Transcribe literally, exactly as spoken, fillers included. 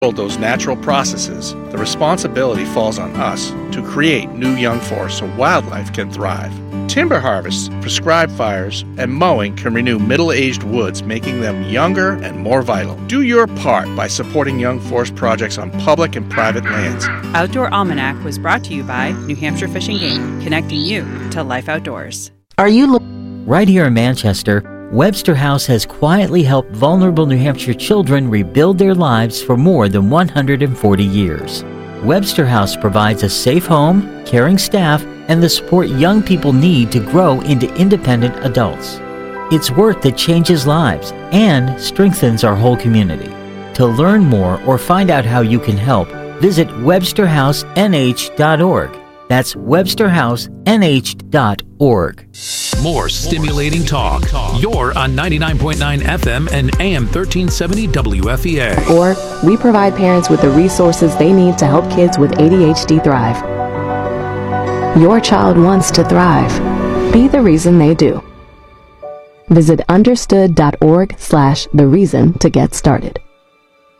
those natural processes, the responsibility falls on us to create new young forests so wildlife can thrive. Timber harvests, prescribed fires, and mowing can renew middle-aged woods, making them younger and more vital. Do your part by supporting young forest projects on public and private lands. Outdoor Almanac was brought to you by New Hampshire Fish and Game, connecting you to life outdoors. Are you lo- Right here in Manchester, Webster House has quietly helped vulnerable New Hampshire children rebuild their lives for more than one hundred forty years. Webster House provides a safe home, caring staff, and the support young people need to grow into independent adults. It's work that changes lives and strengthens our whole community. To learn more or find out how you can help, visit webster house n h dot org. That's webster house n h dot org. More stimulating talk. You're on ninety-nine point nine F M and A M thirteen seventy W F E A. Or we provide parents with the resources they need to help kids with A D H D thrive. Your child wants to thrive. Be the reason they do. Visit understood dot org slash the reason to get started.